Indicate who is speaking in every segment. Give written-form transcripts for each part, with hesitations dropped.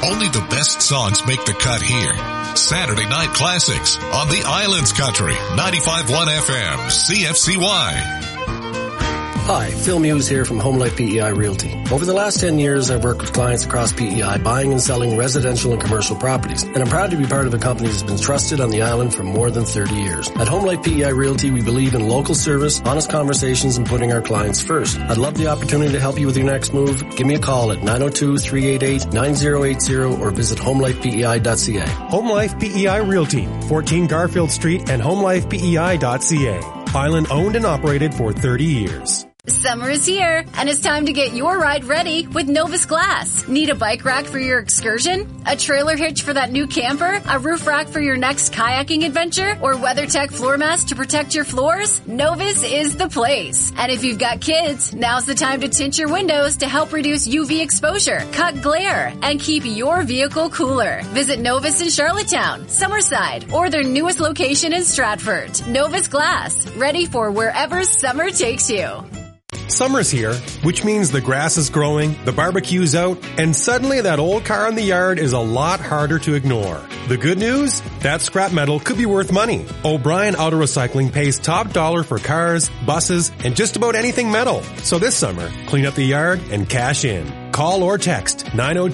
Speaker 1: Only the best songs make the cut here. Saturday Night Classics on the Islands Country, 95.1 FM, CFCY.
Speaker 2: Hi, Phil Muse here from Home Life PEI Realty. Over the last 10 years, I've worked with clients across PEI buying and selling residential and commercial properties, and I'm proud to be part of a company that's been trusted on the island for more than 30 years. At Home Life PEI Realty, we believe in local service, honest conversations, and putting our clients first. I'd love the opportunity to help you with your next move. Give me a call at 902-388-9080 or visit homelifepei.ca.
Speaker 3: Home Life PEI Realty, 14 Garfield Street and homelifepei.ca. Island owned and operated for 30 years.
Speaker 4: Summer is here, and it's time to get your ride ready with Novus Glass. Need a bike rack for your excursion? A trailer hitch for that new camper? A roof rack for your next kayaking adventure? Or WeatherTech floor mats to protect your floors? Novus is the place. And if you've got kids, now's the time to tint your windows to help reduce UV exposure, cut glare, and keep your vehicle cooler. Visit Novus in Charlottetown, Summerside, or their newest location in Stratford. Novus Glass, ready for wherever summer takes you.
Speaker 3: Summer's here, which means the grass is growing, the barbecue's out, and suddenly that old car in the yard is a lot harder to ignore. The good news? That scrap metal could be worth money. O'Brien Auto Recycling pays top dollar for cars, buses, and just about anything metal. So this summer, clean up the yard and cash in. Call or text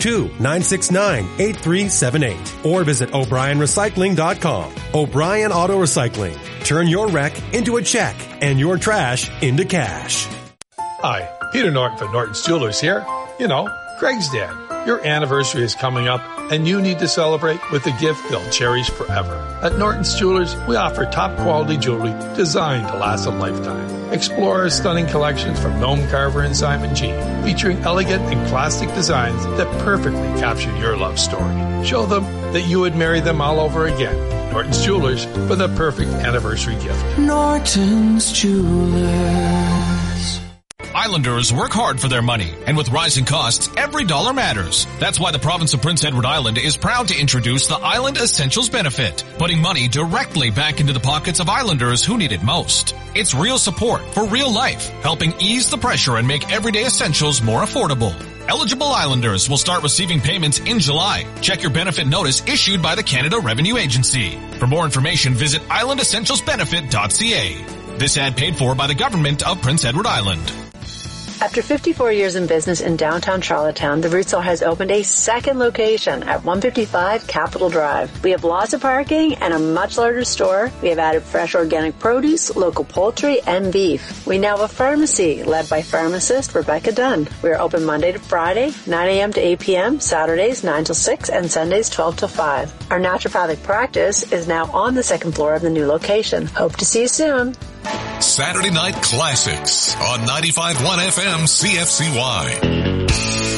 Speaker 3: 902-969-8378 or visit o'brienrecycling.com. O'Brien Auto Recycling. Turn your wreck into a check and your trash into cash.
Speaker 5: Hi, Peter Norton from Norton's Jewelers here. You know, Greg's dad. Your anniversary is coming up, and you need to celebrate with a gift they'll cherish forever. At Norton's Jewelers, we offer top-quality jewelry designed to last a lifetime. Explore our stunning collections from Gnome Carver and Simon G, featuring elegant and classic designs that perfectly capture your love story. Show them that you would marry them all over again. Norton's Jewelers for the perfect anniversary gift.
Speaker 6: Norton's Jewelers.
Speaker 7: Islanders work hard for their money, and with rising costs, every dollar matters. That's why the province of Prince Edward Island is proud to introduce the Island Essentials Benefit, putting money directly back into the pockets of Islanders who need it most. It's real support for real life, helping ease the pressure and make everyday essentials more affordable. Eligible Islanders will start receiving payments in July. Check your benefit notice issued by the Canada Revenue Agency. For more information, visit islandessentialsbenefit.ca. This ad paid for by the Government of Prince Edward Island.
Speaker 8: After 54 years in business in downtown Charlottetown, the Rootsall has opened a second location at 155 Capitol Drive. We have lots of parking and a much larger store. We have added fresh organic produce, local poultry, and beef. We now have a pharmacy led by pharmacist Rebecca Dunn. We are open Monday to Friday, 9 a.m. to 8 p.m., Saturdays 9 till 6, and Sundays 12 till 5. Our naturopathic practice is now on the second floor of the new location. Hope to see you soon.
Speaker 1: Saturday Night Classics on 95.1 FM CFCY.